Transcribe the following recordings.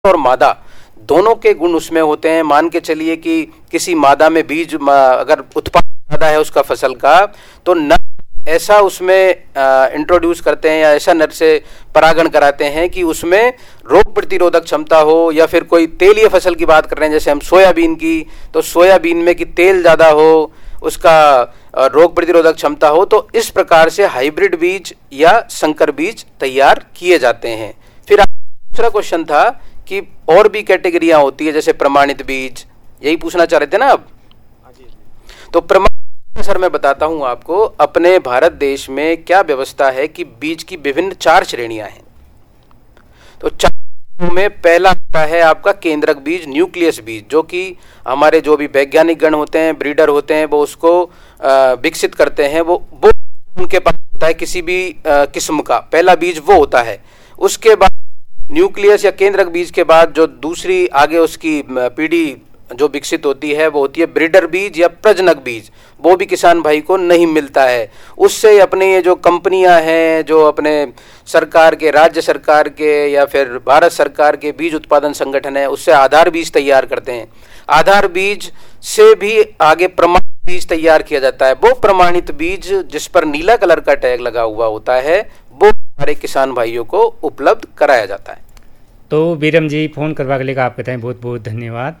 और मादा दोनों के गुण उसमें होते हैं। मान के चलिए कि किसी मादा में बीज अगर उत्पादन ज़्यादा है उसका फसल का, तो नर ऐसा उसमें इंट्रोड्यूस करते हैं या ऐसा नर से परागण कराते हैं कि उसमें रोग प्रतिरोधक क्षमता हो, या फिर कोई तेलीय फसल की बात कर रहे हैं जैसे हम सोयाबीन की, तो सोयाबीन में कि तेल ज़्यादा हो, उसका रोग प्रतिरोधक क्षमता हो। तो इस प्रकार से हाइब्रिड बीज या संकर बीज तैयार किए जाते हैं। फिर दूसरा क्वेश्चन था कि और भी कैटेगरियां होती है जैसे प्रमाणित बीज, यही पूछना चाह रहे थे ना आप? तो प्रमाणित सर मैं बताता हूं आपको, अपने भारत देश में क्या व्यवस्था है कि बीज की विभिन्न 4 श्रेणियां हैं। तो 4 में पहला आता है आपका केंद्रक बीज, न्यूक्लियस बीज, जो कि हमारे जो भी वैज्ञानिक गण होते हैं, ब्रीडर होते हैं, वो उसको विकसित करते हैं, वो उनके पास होता है किसी भी किस्म का पहला बीज वो होता है। उसके बाद न्यूक्लियस या केंद्रक बीज के बाद जो दूसरी आगे उसकी पीढ़ी जो विकसित होती है वो होती है ब्रीडर बीज या प्रजनक बीज, वो भी किसान भाई को नहीं मिलता है। उससे अपने ये जो कंपनियां हैं, जो अपने सरकार के, राज्य सरकार के या फिर भारत सरकार के बीज उत्पादन संगठन है, उससे आधार बीज तैयार करते हैं। आधार बीज से भी आगे प्रमाणित बीज तैयार किया जाता है। वो प्रमाणित बीज जिस पर नीला कलर का टैग लगा हुआ होता है वो हमारे किसान भाइयों को उपलब्ध कराया जाता है। तो बीरम जी फोन करवा के लिए आपके बताएं बहुत बहुत धन्यवाद।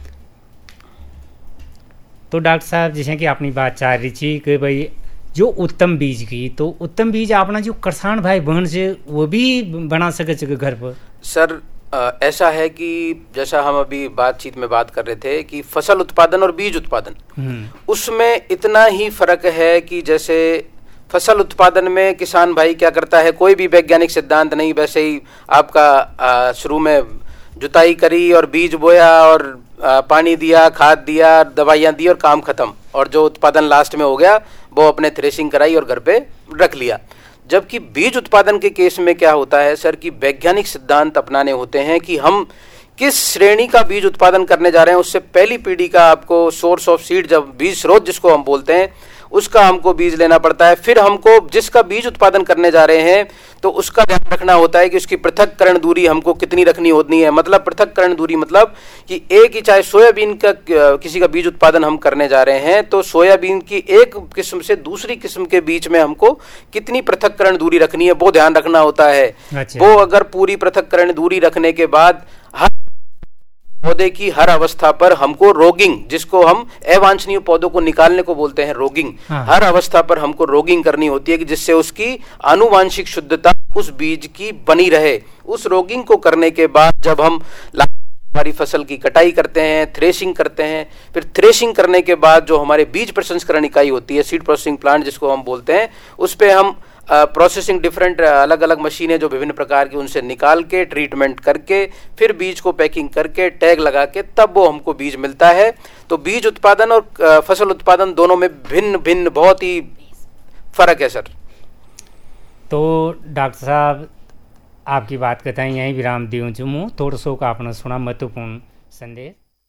तो डॉक्टर साहब जैसे कि अपनी बात चाह रही थी कि भाई जो उत्तम बीज की, तो उत्तम बीज अपना जो किसान भाई बहन से वो भी बना सके घर पर? सर ऐसा है कि जैसा हम अभी बातचीत में बात कर रहे थे कि फसल उत्पादन और बीज उत्पादन, उसमें इतना ही फर्क है कि जैसे फसल उत्पादन में किसान भाई क्या करता है, कोई भी वैज्ञानिक सिद्धांत नहीं, वैसे ही आपका शुरू में जुताई करी और बीज बोया और पानी दिया, खाद दिया, दवाइयाँ दी और काम खत्म, और जो उत्पादन लास्ट में हो गया वो अपने थ्रेशिंग कराई और घर पे रख लिया। जबकि बीज उत्पादन के केस में क्या होता है सर कि वैज्ञानिक सिद्धांत अपनाने होते हैं कि हम किस श्रेणी का बीज उत्पादन करने जा रहे हैं। उससे पहली पीढ़ी का आपको सोर्स ऑफ सीड, जब बीज स्रोत जिसको हम बोलते हैं, उसका हमको बीज लेना पड़ता है। फिर हमको जिसका बीज उत्पादन करने जा रहे हैं तो उसका ध्यान रखना होता है कि उसकी पृथक्करण दूरी हमको कितनी रखनी होती है। मतलब पृथक्करण दूरी मतलब कि एक ही, चाहे सोयाबीन का किसी का बीज उत्पादन हम करने जा रहे हैं तो सोयाबीन की एक किस्म से दूसरी किस्म के बीच में हमको कितनी पृथक्करण दूरी रखनी है वो ध्यान रखना होता है। वो अगर पूरी पृथक्करण दूरी रखने के बाद हर पौधे की हर अवस्था पर हमको रोगिंग, जिसको हम अवांछनीय पौधों को निकालने को बोलते हैं रोगिंग, हर अवस्था पर हमको रोगिंग करनी होती है कि जिससे उसकी आनुवांशिक शुद्धता उस बीज की बनी रहे। उस रोगिंग को करने के बाद जब हम हमारी फसल की कटाई करते हैं, थ्रेशिंग करते हैं, फिर थ्रेशिंग करने के बाद जो हमारे बीज प्रसंस्करण इकाई होती है, सीड प्रोसेसिंग प्लांट जिसको हम बोलते हैं, उस पे हम प्रोसेसिंग डिफरेंट अलग अलग मशीनें जो विभिन्न प्रकार की, उनसे निकाल के ट्रीटमेंट करके फिर बीज को पैकिंग करके टैग लगा के तब वो हमको बीज मिलता है। तो बीज उत्पादन और फसल उत्पादन दोनों में भिन्न भिन्न बहुत ही फर्क है सर। तो डॉक्टर साहब आपकी बात कहता है यहीं विराम दियो चुमू थोड़ा सो का आपने सुना महत्वपूर्ण संदेश।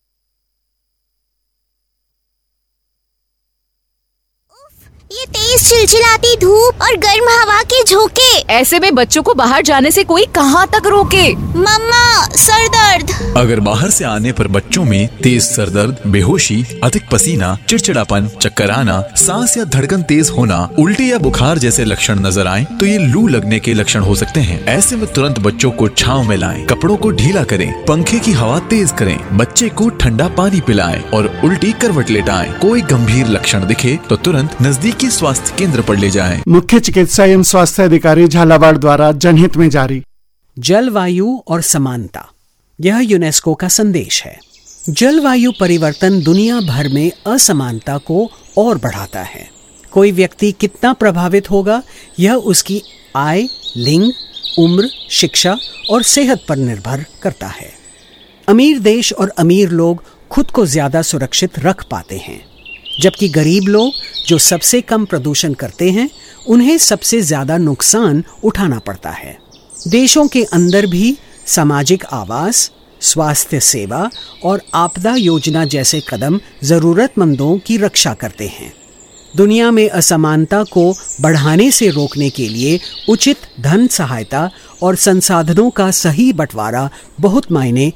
ये तेज चिलचिलाती धूप और गर्म हवा के झोंके, ऐसे में बच्चों को बाहर जाने से कोई कहाँ तक रोके? मम्मा सर दर्द। अगर बाहर से आने पर बच्चों में तेज सर दर्द, बेहोशी, अधिक पसीना, चिड़चिड़ापन, चक्कर आना, सांस या धड़कन तेज होना, उल्टी या बुखार जैसे लक्षण नजर आए तो ये लू लगने के लक्षण हो सकते हैं। ऐसे में तुरंत बच्चों को छांव में लाएं, कपड़ों को ढीला करें, पंखे की हवा तेज करें, बच्चे को ठंडा पानी पिलाएं और उल्टी करवट लेटाएं। कोई गंभीर लक्षण दिखे तो तुरंत नजदीकी स्वास्थ्य केंद्र पर ले जाएं। मुख्य चिकित्सा एवं स्वास्थ्य अधिकारी झालावाड़ द्वारा जनहित में जारी। जलवायु और समानता, यह यूनेस्को का संदेश है। जलवायु परिवर्तन दुनिया भर में असमानता को और बढ़ाता है। कोई व्यक्ति कितना प्रभावित होगा यह उसकी आय, लिंग, उम्र, शिक्षा और सेहत पर निर्भर करता है। अमीर देश और अमीर लोग खुद को ज्यादा सुरक्षित रख पाते हैं, जबकि गरीब लोग जो सबसे कम प्रदूषण करते हैं उन्हें सबसे ज्यादा नुकसान उठाना पड़ता है। देशों के अंदर भी सामाजिक आवास, स्वास्थ्य सेवा और आपदा योजना जैसे कदम जरूरतमंदों की रक्षा करते हैं। दुनिया में असमानता को बढ़ाने से रोकने के लिए उचित धन सहायता और संसाधनों का सही बंटवारा बहुत मायने